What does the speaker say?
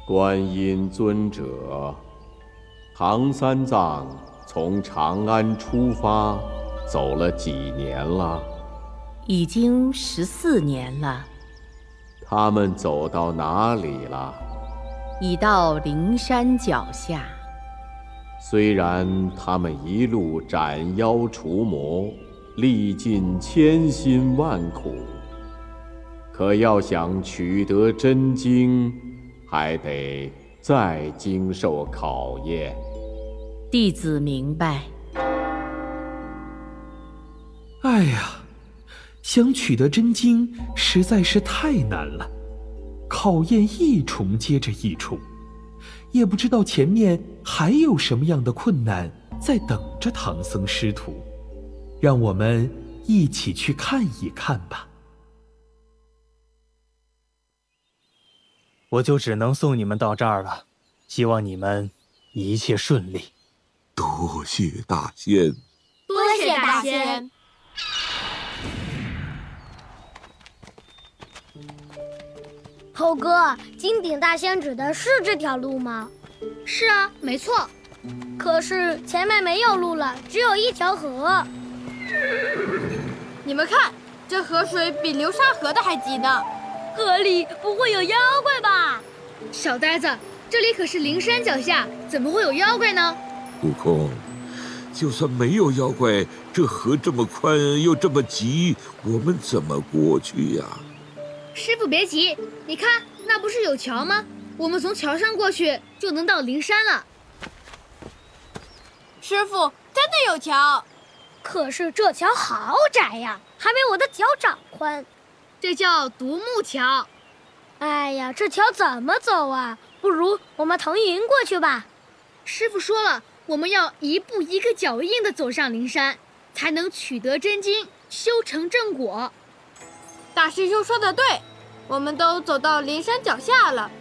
观音尊者，唐三藏从长安出发，走了几年了？ 已经14年了。 他们走到哪里了？ 已到灵山脚下。 虽然他们一路斩妖除魔，历尽千辛万苦，可要想取得真经，还得再经受考验。 弟子明白。 哎呀，想取得真经实在是太难了，考验一重接着一重，也不知道前面还有什么样的困难在等着唐僧师徒，让我们一起去看一看吧。 我就只能送你们到这儿了，希望你们一切顺利。 多谢大仙。 多谢大仙。 猴哥，金顶大仙指的是这条路吗？ 是啊，没错。 可是前面没有路了，只有一条河。 你们看，这河水比流沙河的还急呢。 河里不会有妖怪吧？ 小呆子，这里可是灵山脚下，怎么会有妖怪呢？ 悟空，就算没有妖怪，这河这么宽又这么急，我们怎么过去呀？ 师傅别急，你看那不是有桥吗？我们从桥上过去就能到灵山了。师傅，真的有桥。 可是这桥好窄呀，还没我的脚掌宽。 这叫独木桥。 哎呀，这桥怎么走啊？不如我们腾云过去吧。 师傅说了，我们要一步一个脚印地走上灵山，才能取得真经，修成正果。大师兄说的对，我们都走到灵山脚下了，